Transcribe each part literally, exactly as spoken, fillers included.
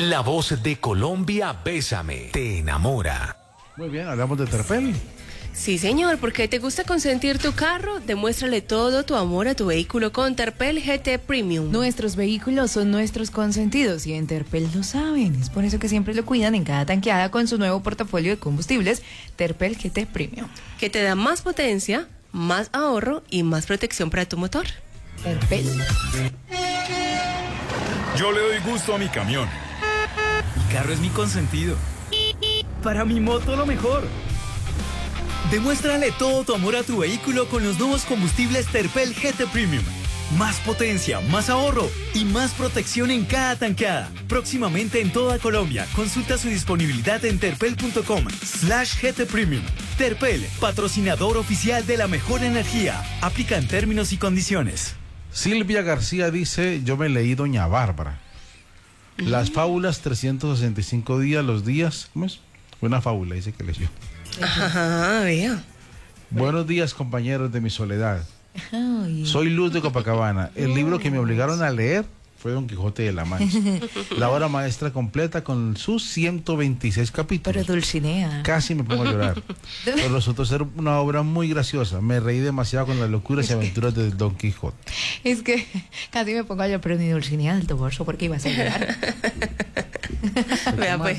La voz de Colombia, Bésame, te enamora. Muy bien, hablamos de Terpel. Sí, señor, porque te gusta consentir tu carro, demuéstrale todo tu amor a tu vehículo con Terpel G T Premium. Nuestros vehículos son nuestros consentidos y en Terpel lo saben. Es por eso que siempre lo cuidan en cada tanqueada con su nuevo portafolio de combustibles Terpel G T Premium, que te da más potencia, más ahorro y más protección para tu motor. Terpel. Yo le doy gusto a mi camión. Mi carro es mi consentido. Para mi moto lo mejor. Demuéstrale todo tu amor a tu vehículo con los nuevos combustibles Terpel G T Premium. Más potencia, más ahorro y más protección en cada tanqueada. Próximamente en toda Colombia. Consulta su disponibilidad en terpel punto com slash G T Premium. Terpel, patrocinador oficial de la mejor energía. Aplica en términos y condiciones. Silvia García dice, yo me leí Doña Bárbara. Uh-huh. Las fábulas, trescientos sesenta y cinco días, los días. ¿Cómo es? Una fábula, dice que leyó. Ajá, vea. Buenos días, compañeros de mi soledad. Ay. Soy Luz de Copacabana. El libro que me obligaron a leer fue Don Quijote de la Mancha. La obra maestra completa con sus ciento veintiséis capítulos. Pero Dulcinea. Casi me pongo a llorar. Pero resultó ser una obra muy graciosa. Me reí demasiado con las locuras y aventuras de Don Quijote. Es que casi me pongo a llorar, pero ni Dulcinea del Toboso, porque iba a ser llorar. Vea, pues.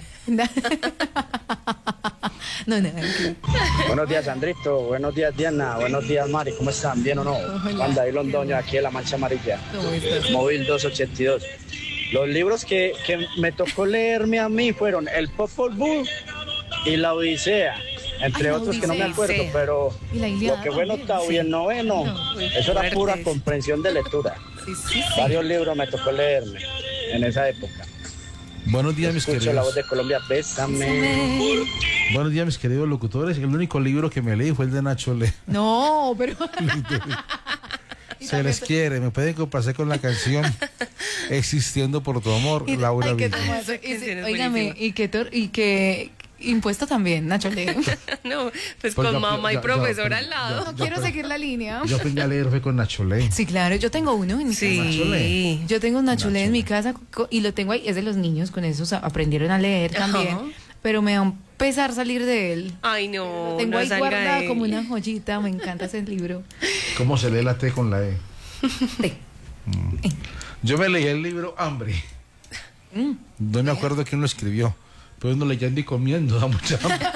No, no, buenos días, Sandrito. Buenos días, Diana. Buenos días, Mari. ¿Cómo están? ¿Bien o no? Juan David Londoño, aquí de La Mancha Amarilla. Móvil doscientos ochenta y dos. Los libros que, que me tocó leerme a mí fueron El Popol Vuh y La Odisea, entre Ay, otros Odisea, que no me acuerdo, pero lo que fue en octavo sí. y el noveno, no, eso era fuertes. Pura comprensión de lectura. Sí, sí, sí. Varios libros me tocó leerme en esa época. Buenos días, mis queridos. La voz de Colombia, bésame. Buenos días, mis queridos locutores. El único libro que me leí fue el de Nacho Le. No, pero... Se les quiere. Me pueden complacer con la canción Existiendo por tu amor, y, Laura Villa. Óigame, y que, y que impuesto también, Nacho Le. No, pues, pues con yo, mamá yo, y profesor yo, al lado. Yo, no quiero yo, seguir la línea. Yo aprendí a leer fue con Nacho Le. Sí, claro, yo tengo uno en mi sí. casa. Nacho Le. Yo tengo un Nacho Le en mi casa y lo tengo ahí, es de los niños, con esos aprendieron a leer también. Ajá. Pero me da un pesar salir de él. Ay, no. Lo tengo no ahí guardado de... como una joyita, me encanta ese libro. ¿Cómo se lee la T con la E? T. Mm. Yo me leí el libro Hambre. Mm. No me acuerdo quién lo escribió, pero no leyendo y comiendo, da mucha hambre.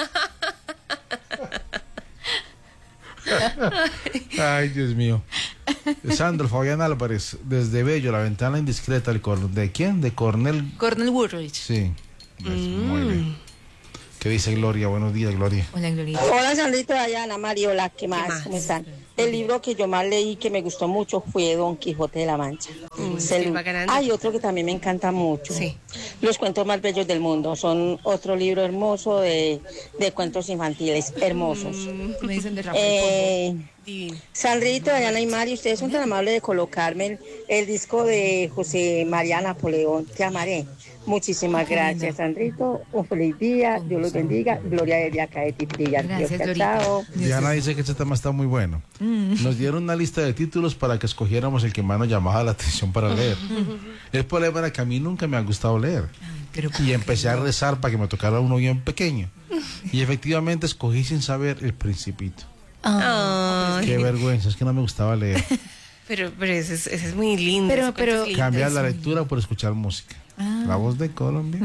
Ay, Dios mío. Sandro Fabián Álvarez, desde Bello, La Ventana Indiscreta, el cor... ¿de quién? De Cornel. Cornel Woolrich. Sí. Mm. Muy bien. ¿Qué dice Gloria? Buenos días, Gloria. Hola, Gloria. Hola, Sandrito, Dayana, Mariola, ¿qué más? ¿Qué más? ¿Cómo están? El libro que yo más leí que me gustó mucho fue Don Quijote de la Mancha. Mm, Hay otro que también me encanta mucho. Sí. Los cuentos más bellos del mundo. Son otro libro hermoso de, de cuentos infantiles, hermosos. Mm, me dicen de Rafael. Eh, Sandrito, Dayana y Mari, ustedes son tan amables de colocarme el, el disco de José María Napoleón, Te amaré. Muchísimas Qué gracias, lindo. Sandrito. Un feliz día. Dios los bendiga. Gloria de acá de Titilla. Gracias, chao. Diana dice que este tema está muy bueno. Mm. Nos dieron una lista de títulos para que escogiéramos el que más nos llamaba la atención para leer. El problema era que a mí nunca me ha gustado leer. Ay, pero y empecé a rezar para que me tocara uno bien pequeño. Y efectivamente escogí sin saber El Principito. Oh. Qué vergüenza, es que no me gustaba leer. Pero, pero ese, es, ese es muy lindo. Pero, pero cambiar la lectura por escuchar música. Ah. La voz de Colombia.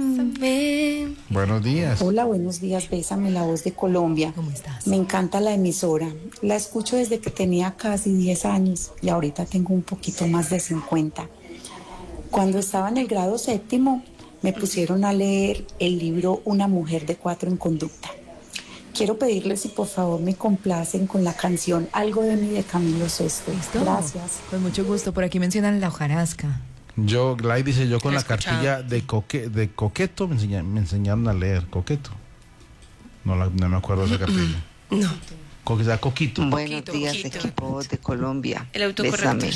Mm. Buenos días. Hola, buenos días. Bésame, La Voz de Colombia. ¿Cómo estás? Me encanta la emisora. La escucho desde que tenía casi diez años y ahorita tengo un poquito más de cincuenta. Cuando estaba en el grado séptimo, me pusieron a leer el libro Una mujer de cuatro en conducta. Quiero pedirles si por favor me complacen con la canción Algo de mí de Camilo Sesto. Gracias. Con mucho gusto. Por aquí mencionan La Hojarasca. Yo, Glay dice, yo con la cartilla de, coque, de Coqueto me, enseña, me enseñaron a leer Coqueto. No, la, no me acuerdo de esa cartilla. No. Co, sea, Coquito. Buenos Coquito, días, Coquito. Equipo de Colombia. El autocorrector.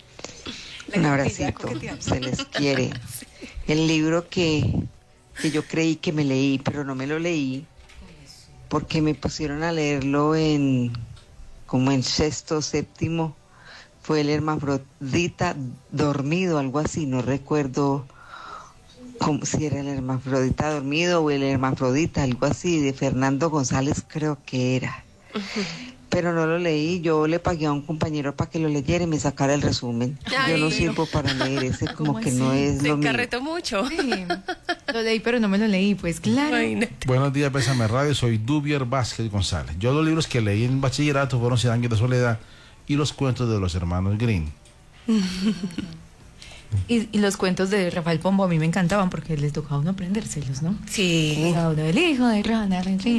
Un abracito, se les quiere. El libro que, que yo creí que me leí, pero no me lo leí, porque me pusieron a leerlo en como en sexto, séptimo, fue El Hermafrodita Dormido, algo así, no recuerdo como si era el hermafrodita dormido o el hermafrodita, algo así, de Fernando González creo que era. Pero no lo leí, yo le pagué a un compañero para que lo leyera y me sacara el resumen. Ay, yo no pero... sirvo para leer, ese como que así? No es Se lo mío. Se encarretó mucho. Sí, lo leí, pero no me lo leí, pues claro. Imagínate. Buenos días, Bésame Radio, soy Dubier Vázquez González. Yo los libros que leí en bachillerato fueron Cien años de soledad y los cuentos de los hermanos Grimm. Y, y los cuentos de Rafael Pombo a mí me encantaban porque les tocaba a uno aprendérselos, ¿no? Sí. Cada uno del hijo de Rana,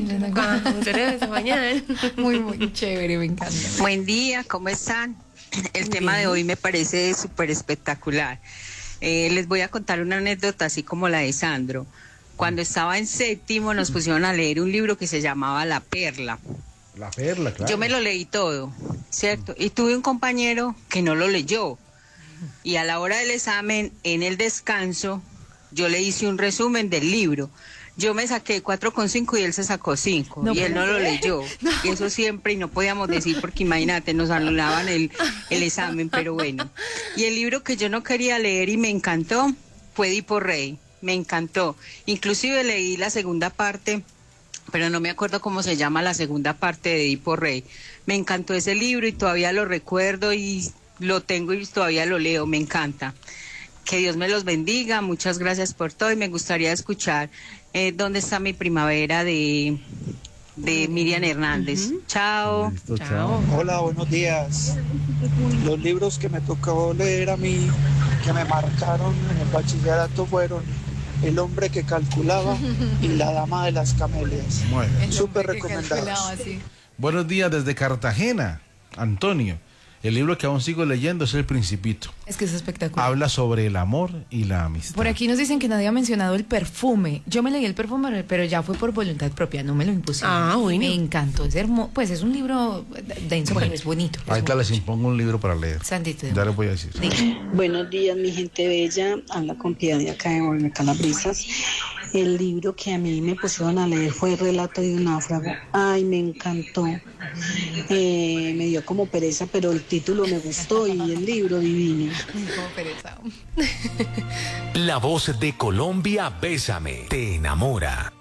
mañana. Muy, muy chévere, me encanta. Buen día, ¿cómo están? El Bien. tema de hoy me parece súper espectacular. Eh, les voy a contar una anécdota así como la de Sandro. Cuando estaba en séptimo nos pusieron a leer un libro que se llamaba La Perla. La Perla, claro. Yo me lo leí todo, ¿cierto? Y tuve un compañero que no lo leyó. Y a la hora del examen, en el descanso, yo le hice un resumen del libro. Yo me saqué cuatro con cinco y él se sacó cinco. No, y él no lo leyó. No. Y eso siempre, y no podíamos decir porque imagínate, nos anulaban el, el examen, pero bueno. Y el libro que yo no quería leer y me encantó fue Edipo Rey. Me encantó. Inclusive leí la segunda parte, pero no me acuerdo cómo se llama la segunda parte de Edipo Rey. Me encantó ese libro y todavía lo recuerdo y lo tengo y todavía lo leo, me encanta. Que Dios me los bendiga, muchas gracias por todo y me gustaría escuchar eh, ¿Dónde está mi primavera? de, de Miriam Hernández. Uh-huh. Chao. Listo, chao. Hola, buenos días. Los libros que me tocó leer a mí, que me marcaron en el bachillerato fueron El hombre que calculaba y La dama de las camelias. Súper recomendados. Sí. Buenos días desde Cartagena, Antonio. El libro que aún sigo leyendo es El Principito. Es que es espectacular. Habla sobre el amor y la amistad. Por aquí nos dicen que nadie ha mencionado el perfume. Yo me leí el perfume, pero ya fue por voluntad propia, no me lo impusieron. Ah, bueno. Me encantó, es hermoso. Pues es un libro denso, bueno, pero es bonito. Es ahorita les impongo un libro para leer. Sandito. Ya les voy a decir. Sí. Buenos días, mi gente bella. Habla con Piedad de acá de Volver Calabrisas. El libro que a mí me pusieron a leer fue El relato de un náufrago. Ay, me encantó. Eh, me dio como pereza, pero el título me gustó y el libro divino. Como pereza. La voz de Colombia, Bésame, te enamora.